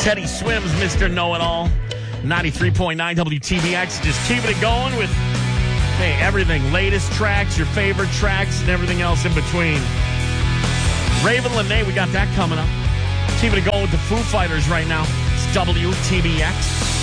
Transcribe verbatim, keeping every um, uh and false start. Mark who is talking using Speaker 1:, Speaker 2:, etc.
Speaker 1: Teddy Swims, Mister Know-It-All. ninety-three point nine W T B X. Just keeping it going with, hey, everything. Latest tracks, your favorite tracks, and everything else in between. Raven Lenae, we got that coming up. Keeping it going with the Foo Fighters right now. It's W T B X.